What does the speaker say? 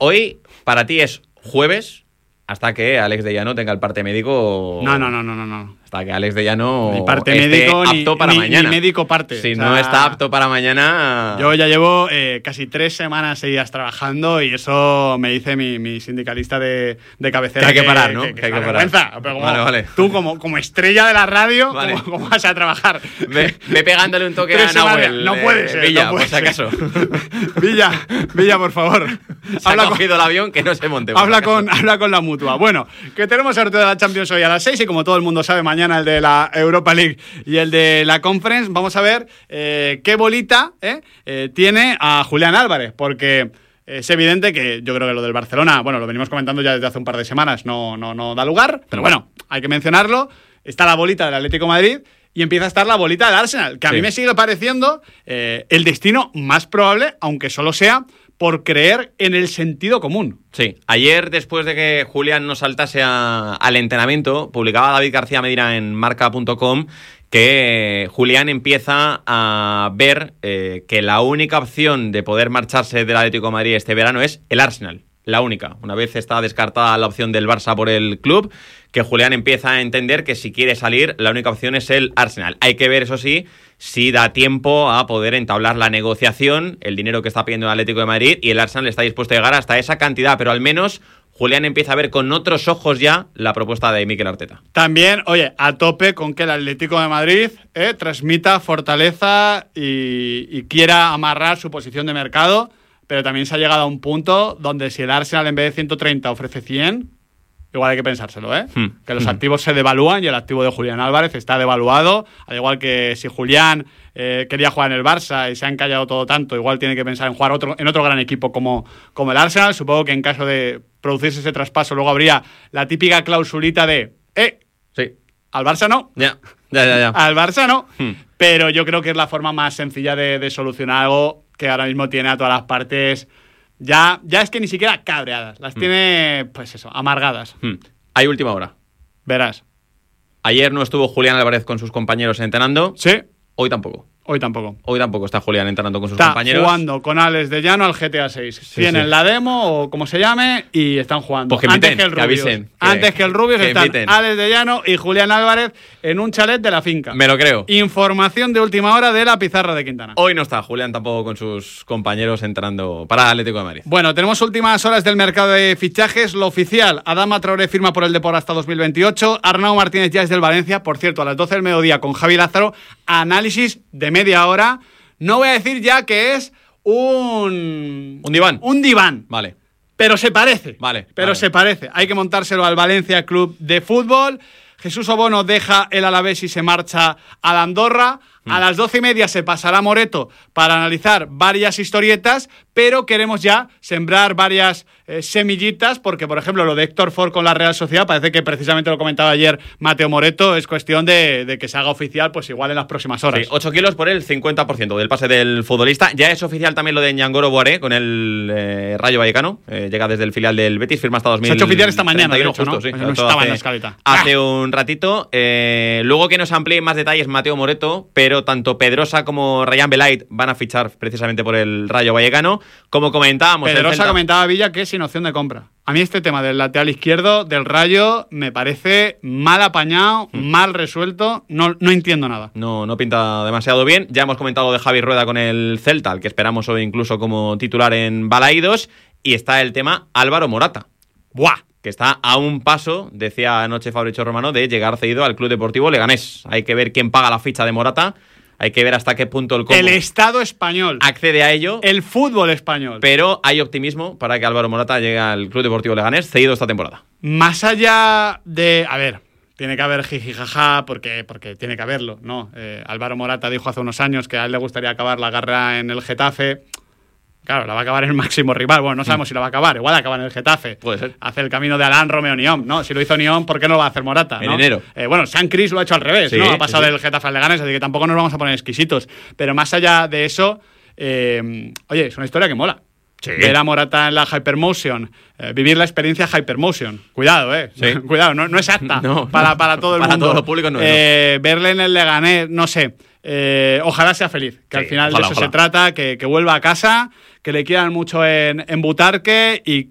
hoy para ti es jueves hasta que Alex de Llano tenga el parte médico. No. Hasta que Alex de Llano Ni parte esté médico, apto para mañana. Ni médico parte. Si no está apto para mañana. Yo ya llevo casi 3 semanas seguidas trabajando y eso me dice mi sindicalista de cabecera. Que hay que parar, ¿no? Que hay que parar. Pero vale. Tú, como estrella de la radio, vale. ¿cómo vas a trabajar? Ve pegándole un toque 3 a Nahuel. No puede ser. Villa, no puede por si acaso. Villa, por favor. Se ha cogido el avión, que no se monte. Habla con la Mutua. Bueno, que tenemos sorteo de la Champions hoy a las 6 y como todo el mundo sabe, mañana el de la Europa League y el de la Conference. Vamos a ver qué bolita tiene a Julián Álvarez, porque es evidente que yo creo que lo del Barcelona, bueno, lo venimos comentando ya desde hace un par de semanas, no da lugar, pero bueno, hay que mencionarlo. Está la bolita del Atlético de Madrid y empieza a estar la bolita del Arsenal, que a mí me sigue pareciendo el destino más probable, aunque solo sea por creer en el sentido común. Sí, ayer después de que Julián no saltase al entrenamiento, publicaba David García Medina en marca.com que Julián empieza a ver que la única opción de poder marcharse del Atlético de Madrid este verano es el Arsenal. La única. Una vez está descartada la opción del Barça por el club, que Julián empieza a entender que si quiere salir, la única opción es el Arsenal. Hay que ver, eso sí, si da tiempo a poder entablar la negociación, el dinero que está pidiendo el Atlético de Madrid, y el Arsenal está dispuesto a llegar hasta esa cantidad, pero al menos Julián empieza a ver con otros ojos ya la propuesta de Mikel Arteta. También, oye, a tope con que el Atlético de Madrid transmita fortaleza y quiera amarrar su posición de mercado, pero también se ha llegado a un punto donde si el Arsenal en vez de 130 ofrece 100, igual hay que pensárselo, que los activos se devalúan y el activo de Julián Álvarez está devaluado, al igual que si Julián quería jugar en el Barça y se ha encallado todo tanto, igual tiene que pensar en jugar en otro gran equipo como el Arsenal. Supongo que en caso de producirse ese traspaso luego habría la típica clausulita de sí, al Barça no. Ya. Al Barça no. Pero yo creo que es la forma más sencilla de solucionar algo que ahora mismo tiene a todas las partes ya es que ni siquiera cabreadas, las tiene, pues eso, amargadas. Hay última hora. Verás. Ayer no estuvo Julián Álvarez con sus compañeros entrenando. Sí. Hoy tampoco. Hoy tampoco está Julián entrenando con sus compañeros. Está jugando con Alex de Llano al GTA 6. Tienen la demo o como se llame y están jugando. Pues que antes inviten, que el Rubius. Antes que el Rubius están inviten. Alex de Llano y Julián Álvarez en un chalet de la finca. Me lo creo. Información de última hora de la pizarra de Quintana. Hoy no está Julián tampoco con sus compañeros entrenando para Atlético de Madrid. Bueno, tenemos últimas horas del mercado de fichajes. Lo oficial, Adama Traoré firma por el Depor hasta 2028. Arnau Martínez ya es del Valencia. Por cierto, a las 12 del mediodía con Javi Lázaro. Análisis de media hora. No voy a decir ya que es un diván. Un diván. Vale. Pero se parece. Vale. Se parece. Hay que montárselo al Valencia Club de Fútbol. Jesús Obono deja el Alavés y se marcha a la Andorra. A las 12:30 se pasará a Moreto para analizar varias historietas, pero queremos ya sembrar varias semillitas, porque, por ejemplo, lo de Héctor Ford con la Real Sociedad, parece que precisamente lo comentaba ayer Mateo Moreto, es cuestión de que se haga oficial, pues igual en las próximas horas. Sí, 8 kilos por el 50% del pase del futbolista. Ya es oficial también lo de Ñangoro Boaré con el Rayo Vallecano. Llega desde el filial del Betis, firma hasta 2000. Se ha hecho oficial esta mañana, de hecho, justo, ¿no? Sí, no estaba en la escaleta. Hace un ratito. Luego que nos amplíe más detalles Mateo Moreto, pero tanto Pedrosa como Rayán Belait van a fichar precisamente por el Rayo Vallecano. Como comentábamos... Pedrosa comentaba Villa que es sin opción de compra. A mí este tema del lateral izquierdo del Rayo me parece mal apañado, mal resuelto, no entiendo nada. No pinta demasiado bien. Ya hemos comentado de Javi Rueda con el Celta, al que esperamos hoy incluso como titular en Balaídos. Y está el tema Álvaro Morata. ¡Buah! Que está a un paso, decía anoche Fabricio Romano, de llegar cedido al Club Deportivo Leganés. Hay que ver quién paga la ficha de Morata. Hay que ver hasta qué punto el Estado español accede a ello. El fútbol español. Pero hay optimismo para que Álvaro Morata llegue al Club Deportivo Leganés cedido esta temporada. Más allá de... A ver, tiene que haber jijijaja porque tiene que haberlo, ¿no? Álvaro Morata dijo hace unos años que a él le gustaría acabar la carrera en el Getafe. Claro, la va a acabar el máximo rival. Bueno, no sabemos si la va a acabar. Igual acaba en el Getafe. Puede ser. Hace el camino de Alain Romeo Niom, ¿no? Si lo hizo Niom, ¿por qué no lo va a hacer Morata? En enero. Bueno, San Cris lo ha hecho al revés, sí, ¿no? Ha pasado sí. del Getafe al Leganés, así que tampoco nos vamos a poner exquisitos. Pero más allá de eso, oye, es una historia que mola. Sí. Ver a Morata en la Hypermotion, vivir la experiencia Hypermotion. Cuidado, Sí. Cuidado, no es apta no, para todo el para mundo. todos los públicos no es. Verle en el Leganés, no sé. Ojalá sea feliz, que al final de eso se trata, que vuelva a casa, que le quieran mucho en Butarque y